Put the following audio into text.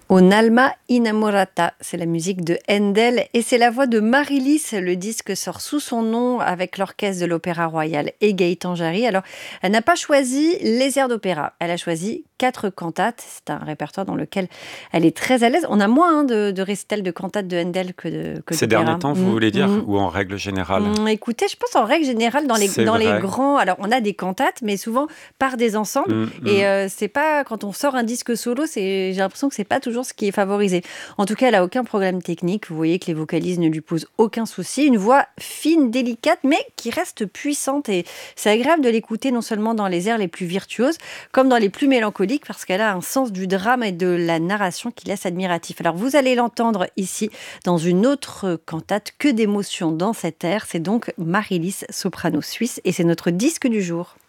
Un'alma innamorata, c'est la musique de Handel et c'est la voix de Marilis. Le disque sort sous son nom avec l'orchestre de l'Opéra Royal et Gaëtan Jarry. Alors, elle n'a pas choisi les airs d'opéra, elle a choisi 4 cantates. C'est un répertoire dans lequel elle est très à l'aise. On a moins de récitals de cantates de Handel que Ces d'opéra. derniers temps, vous voulez dire, ou en règle générale? Écoutez, je pense en règle générale dans C'est les vrai. grands... Alors, on a des cantates, mais souvent par des ensembles. Et c'est pas... Quand on sort un disque solo, j'ai l'impression que c'est pas toujours ce qui est favorisé. En tout cas, elle a aucun problème technique. Vous voyez que les vocalises ne lui posent aucun souci. Une voix fine, délicate, mais qui reste puissante. Et c'est agréable de l'écouter non seulement dans les airs les plus virtuoses, comme dans les plus mélancoliques, parce qu'elle a un sens du drame et de la narration qui laisse admiratif. Alors, vous allez l'entendre ici, dans une autre cantate, que d'émotions dans cet air. C'est donc Marilis, soprano suisse, et c'est notre disque du jour.